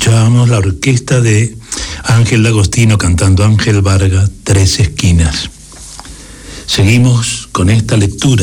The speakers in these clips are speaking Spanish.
Escuchábamos la orquesta de Ángel D'Agostino cantando Ángel Vargas, Tres Esquinas. Seguimos con esta lectura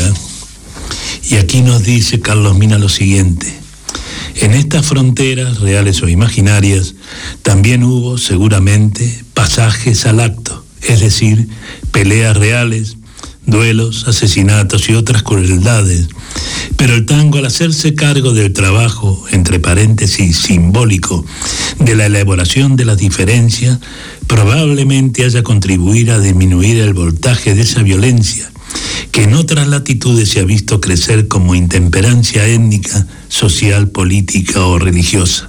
y aquí nos dice Carlos Mina lo siguiente: en estas fronteras, reales o imaginarias, también hubo seguramente pasajes al acto, es decir, peleas reales, duelos, asesinatos y otras crueldades. Pero el tango, al hacerse cargo del trabajo, entre paréntesis, simbólico, de la elaboración de las diferencias, probablemente haya contribuido a disminuir el voltaje de esa violencia, que en otras latitudes se ha visto crecer como intemperancia étnica, social, política o religiosa.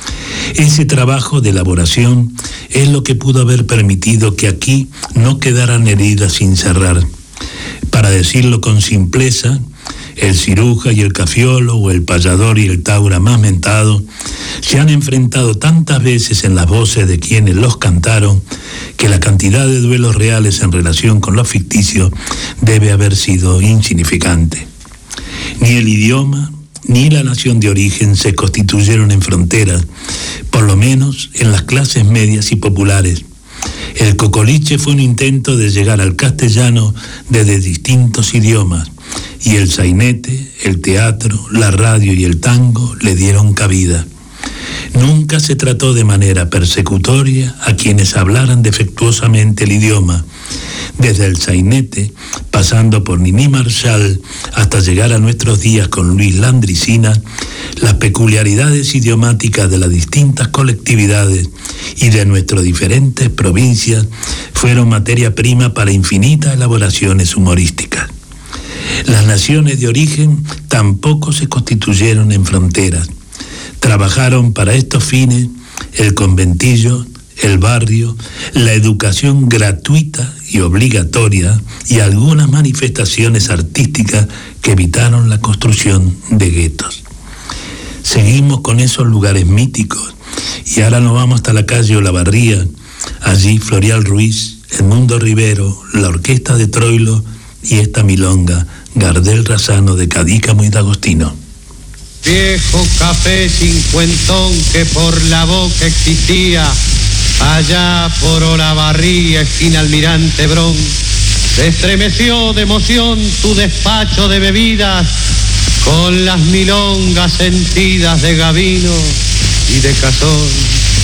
Ese trabajo de elaboración es lo que pudo haber permitido que aquí no quedaran heridas sin cerrar. Para decirlo con simpleza, el ciruja y el cafiolo, o el payador y el taura más mentado, se han enfrentado tantas veces en las voces de quienes los cantaron, que la cantidad de duelos reales en relación con los ficticios debe haber sido insignificante. Ni el idioma ni la nación de origen se constituyeron en fronteras, por lo menos en las clases medias y populares. El cocoliche fue un intento de llegar al castellano desde distintos idiomas, y el sainete, el teatro, la radio y el tango le dieron cabida. Nunca se trató de manera persecutoria a quienes hablaran defectuosamente el idioma, desde el sainete, pasando por Nini Marshall hasta llegar a nuestros días con Luis Landricina. Las peculiaridades idiomáticas de las distintas colectividades y de nuestras diferentes provincias fueron materia prima para infinitas elaboraciones humorísticas. Las naciones de origen tampoco se constituyeron en fronteras. Trabajaron para estos fines el conventillo, el barrio, la educación gratuita y obligatoria y algunas manifestaciones artísticas que evitaron la construcción de guetos. Seguimos con esos lugares míticos y ahora nos vamos hasta la calle Olavarría. Allí Florial Ruiz, Edmundo Rivero, la orquesta de Troilo y esta milonga, Gardel Razano de Cadícamo y D'Agostino. Viejo café cincuentón que por la boca existía, allá por Olavarría, esquina Almirante Brón, se estremeció de emoción tu despacho de bebidas, con las milongas sentidas de Gavino y de Cazón.